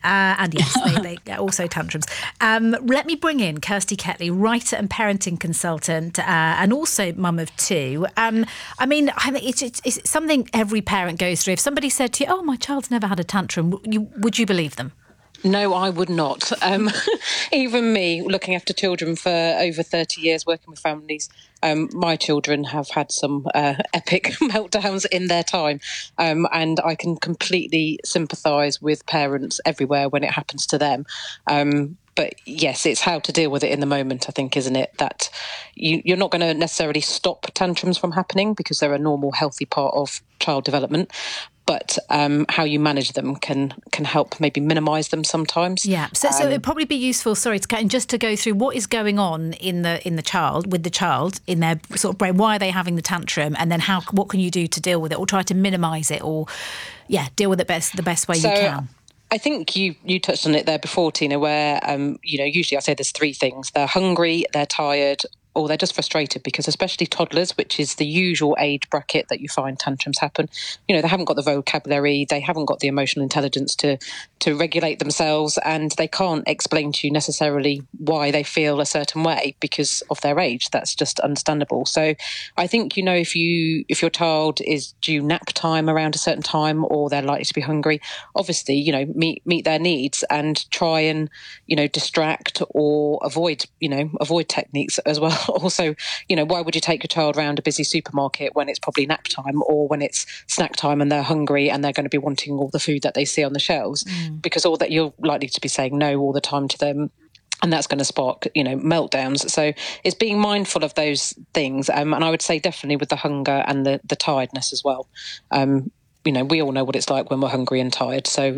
And yes, they also tantrums. Let me bring in Kirsty Ketley, writer and parenting consultant, and also mum of two. I mean, it's something every parent goes through. If somebody said to you, "Oh, my child's never had a tantrum," would you believe them? No, I would not. Even me, looking after children for over 30 years, working with families, my children have had some epic meltdowns in their time. And I can completely sympathise with parents everywhere when it happens to them. But yes, it's how to deal with it in the moment, I think, isn't it? That you're not going to necessarily stop tantrums from happening because they're a normal, healthy part of child development. But how you manage them can help maybe minimise them sometimes. Yeah. So it'd probably be useful. Sorry to cut in, just to go through what is going on in the child in their sort of brain. Why are they having the tantrum, and then what can you do to deal with it, or try to minimise it, or deal with it the best way you can. I think you touched on it there before, Tina, where usually I say there's three things: they're hungry, they're tired, or they're just frustrated, because especially toddlers, which is the usual age bracket that you find tantrums happen, they haven't got the vocabulary, they haven't got the emotional intelligence to regulate themselves, and they can't explain to you necessarily why they feel a certain way because of their age. That's just understandable. So I think, if your child is due nap time around a certain time, or they're likely to be hungry, obviously, meet their needs and try and, distract or avoid techniques as well. Also, why would you take your child around a busy supermarket when it's probably nap time, or when it's snack time and they're hungry and they're going to be wanting all the food that they see on the shelves? Because all that you're likely to be saying no all the time to them, and that's going to spark, meltdowns. So it's being mindful of those things. And I would say definitely with the hunger and the tiredness as well. We all know what it's like when we're hungry and tired. So,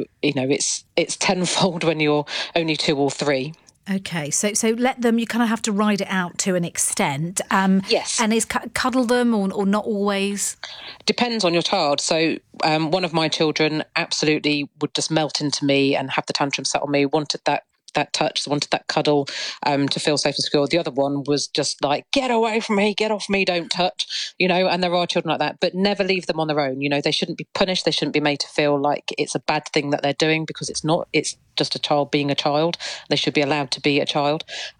it's tenfold when you're only 2 or 3. Okay, so let them, you kind of have to ride it out to an extent. Yes. And is cuddle them or not always? Depends on your child. So one of my children absolutely would just melt into me and have the tantrum set on me, wanted that touch, wanted that cuddle to feel safe and secure. The other one was just like, get away from me, get off me, don't touch, and there are children like that, but never leave them on their own. They shouldn't be punished. They shouldn't be made to feel like it's a bad thing that they're doing, because it's not. It's just a child being a child. They should be allowed to be a child,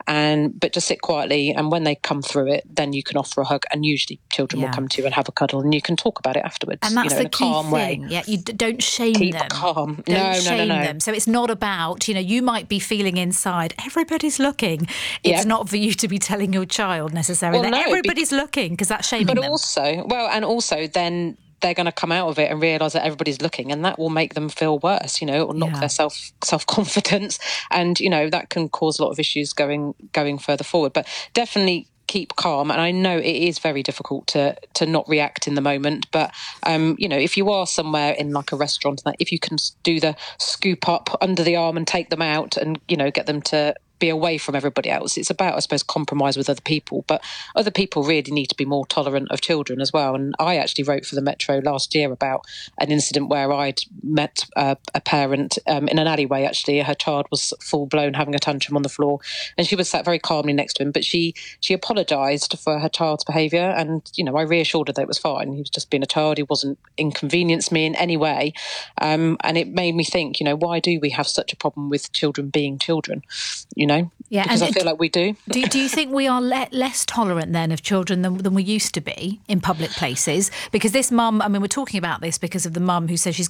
but just sit quietly. And when they come through it, then you can offer a hug, and usually children will come to you and have a cuddle, and you can talk about it afterwards. And that's the in a key calm thing. way. Yeah, you don't shame Keep them. Calm. Don't shame them. So it's not about, you might be feeling inside, everybody's looking. It's not for you to be telling your child necessarily that everybody's looking, because that's shaming them. But also then they're going to come out of it and realise that everybody's looking, and that will make them feel worse, or knock their self-confidence, and, that can cause a lot of issues going further forward. But definitely keep calm. And I know it is very difficult to not react in the moment, but if you are somewhere in like a restaurant, if you can do the scoop up under the arm and take them out and get them to be away from everybody else. It's about, I suppose, compromise with other people, but other people really need to be more tolerant of children as well. And I actually wrote for the Metro last year about an incident where I'd met a parent in an alleyway. Actually, her child was full blown having a tantrum on the floor, and she was sat very calmly next to him, but she apologised for her child's behaviour, and I reassured her that it was fine. He was just being a child. He wasn't inconvenienced me in any way, and it made me think, why do we have such a problem with children being children? Because I feel like we do. Do you think we are less tolerant then of children than we used to be in public places? Because this mum, we're talking about this because of the mum who says she's